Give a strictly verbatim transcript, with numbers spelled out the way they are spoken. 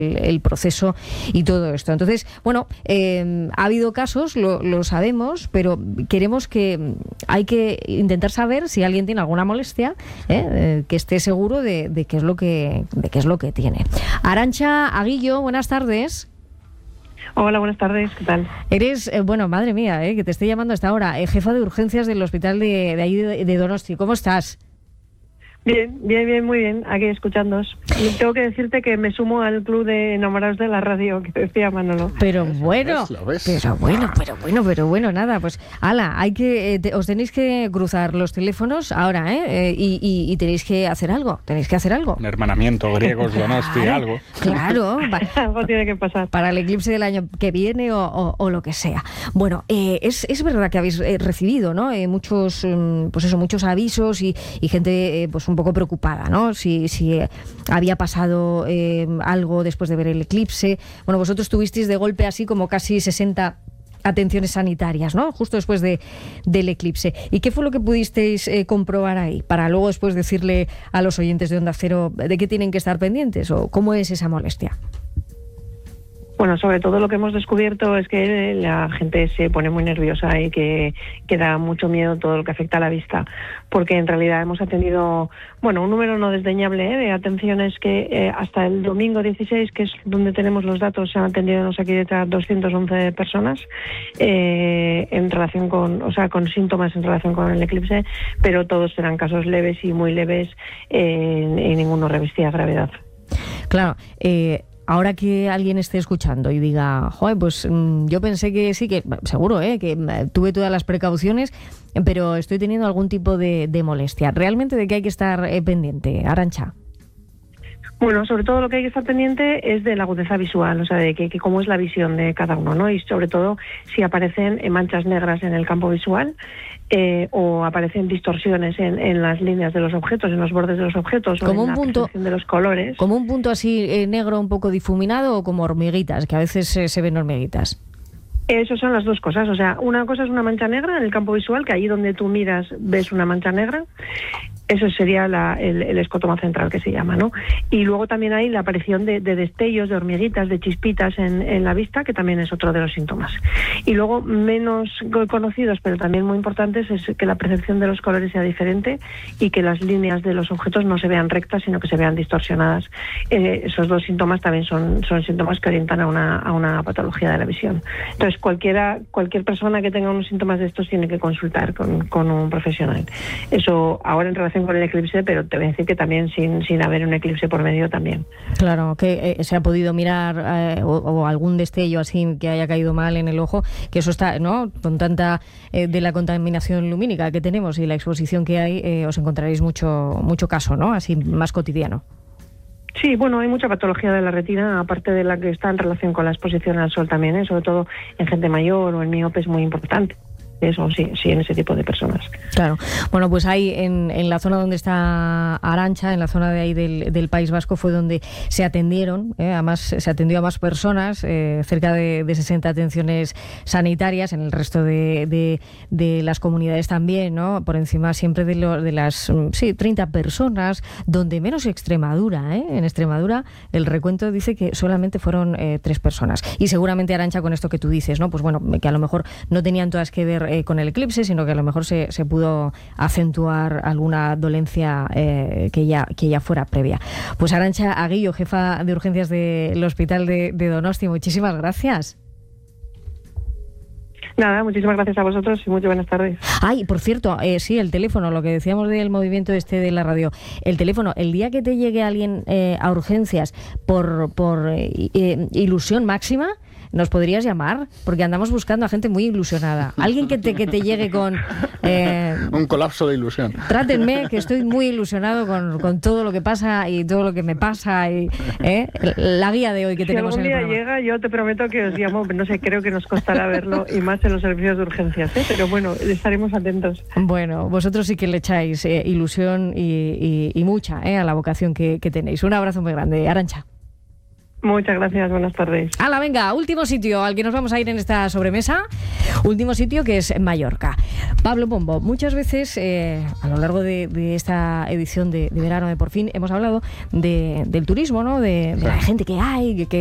el, el proceso y todo esto. Entonces, bueno, eh, ha habido casos, lo, lo sabemos, pero queremos que hay que intentar saber si alguien tiene alguna molestia, ¿eh? Eh, que esté seguro de, de qué es lo que de qué es lo que tiene. Arantxa Aguillo, buenas tardes. Hola, buenas tardes, ¿qué tal? Eres, eh, bueno, madre mía, eh, que te estoy llamando hasta ahora, eh, jefa de urgencias del hospital de, de ahí de, de Donosti. ¿Cómo estás? Bien, bien, bien, muy bien, aquí escuchándoos. Y tengo que decirte que me sumo al club de enamorados de la radio que decía Manolo. Pero bueno, ¿Lo ves? pero bueno, pero bueno, pero bueno, nada, pues, ala, hay que, eh, te, os tenéis que cruzar los teléfonos ahora, ¿eh? eh y, y, y tenéis que hacer algo, tenéis que hacer algo. Un hermanamiento griegos, Donosti, Claro, algo. Claro, Algo tiene que pasar. Para el eclipse del año que viene o, o, o lo que sea. Bueno, eh, es, es verdad que habéis eh, recibido, ¿no? Eh, muchos, mm, pues eso, muchos avisos y, y gente, eh, pues un poco preocupada, ¿no? Si, si eh, había pasado eh, algo después de ver el eclipse. Bueno, vosotros tuvisteis de golpe así como casi sesenta atenciones sanitarias, ¿no? Justo después de, del eclipse. ¿Y qué fue lo que pudisteis eh, comprobar ahí? Para luego después decirle a los oyentes de Onda Cero de qué tienen que estar pendientes o cómo es esa molestia. Bueno, sobre todo lo que hemos descubierto es que la gente se pone muy nerviosa y que, que da mucho miedo todo lo que afecta a la vista, porque en realidad hemos atendido, bueno, un número no desdeñable, ¿eh? de atenciones que eh, hasta el domingo dieciséis, que es donde tenemos los datos, se han atendido en Osakidetza doscientas once personas eh, en relación con, o sea, con síntomas en relación con el eclipse, pero todos eran casos leves y muy leves eh, y ninguno revestía gravedad. Claro, eh... Ahora que alguien esté escuchando y diga, joder, pues mmm, yo pensé que sí, que seguro, ¿eh? que mmm, tuve todas las precauciones, pero estoy teniendo algún tipo de, de molestia. ¿Realmente de qué hay que estar eh, pendiente, Arantxa? Bueno, sobre todo lo que hay que estar pendiente es de la agudeza visual, o sea, de que, que cómo es la visión de cada uno, ¿no? Y sobre todo si aparecen manchas negras en el campo visual eh, o aparecen distorsiones en, en las líneas de los objetos, en los bordes de los objetos, como o en un la punto percepción de los colores. Como un punto así eh, negro un poco difuminado o como hormiguitas, que a veces eh, se ven hormiguitas. Eso son las dos cosas, o sea, una cosa es una mancha negra en el campo visual, que allí donde tú miras ves una mancha negra. Eso sería la, el, el escotoma central, que se llama, ¿no? Y luego también hay la aparición de, de destellos, de hormiguitas, de chispitas en, en la vista, que también es otro de los síntomas. Y luego, menos conocidos, pero también muy importantes, es que la percepción de los colores sea diferente y que las líneas de los objetos no se vean rectas, sino que se vean distorsionadas. Eh, esos dos síntomas también son, son síntomas que orientan a una, a una patología de la visión. Entonces, cualquiera, cualquier persona que tenga unos síntomas de estos tiene que consultar con, con un profesional. Eso ahora en relación con el eclipse, pero te voy a decir que también sin, sin haber un eclipse por medio también. Claro, que eh, se ha podido mirar eh, o, o algún destello así que haya caído mal en el ojo, que eso está, ¿no? Con tanta eh, de la contaminación lumínica que tenemos y la exposición que hay, eh, os encontraréis mucho, mucho caso, ¿no? Así más cotidiano. Sí, bueno, hay mucha patología de la retina, aparte de la que está en relación con la exposición al sol también, ¿eh? Sobre todo en gente mayor o en miopes, muy importante. Eso sí, sí, en ese tipo de personas. Claro. Bueno, pues ahí en, en la zona donde está Arantxa, en la zona de ahí del, del País Vasco, fue donde se atendieron, ¿eh? Además se atendió a más personas, eh, cerca de, de sesenta atenciones sanitarias, en el resto de, de, de las comunidades también, ¿no? Por encima siempre de, lo, de las, sí, treinta personas, donde menos Extremadura, ¿eh? En Extremadura el recuento dice que solamente fueron eh, tres personas. Y seguramente, Arantxa, con esto que tú dices, ¿no? Pues bueno, que a lo mejor no tenían todas que ver Eh, con el eclipse, sino que a lo mejor se, se pudo acentuar alguna dolencia eh, que, ya, que ya fuera previa. Pues Arantxa Aguillo, jefa de urgencias del Hospital de, de Donosti, muchísimas gracias. Nada, muchísimas gracias a vosotros y muy buenas tardes. Ay, por cierto, eh, sí, el teléfono, lo que decíamos del movimiento este de la radio, el teléfono, el día que te llegue alguien eh, a urgencias por, por eh, eh, ilusión máxima, ¿nos podrías llamar? Porque andamos buscando a gente muy ilusionada. Alguien que te, que te llegue con... Eh, un colapso de ilusión. Trátenme, que estoy muy ilusionado con, con todo lo que pasa y todo lo que me pasa. Y eh, la guía de hoy que si tenemos en el programa. Si algún día llega, yo te prometo que os llamo. No sé, creo que nos costará verlo, y más en los servicios de urgencias, ¿eh? Pero bueno, estaremos atentos. Bueno, vosotros sí que le echáis eh, ilusión y, y, y mucha eh, a la vocación que, que tenéis. Un abrazo muy grande, Arantxa. Muchas gracias, buenas tardes. Hala, venga, último sitio al que nos vamos a ir en esta sobremesa. último sitio, que es Mallorca. Pablo Pombo, muchas veces eh, a lo largo de, de esta edición de, de verano de Por Fin hemos hablado de, del turismo, ¿no? De, de la gente que hay, que, que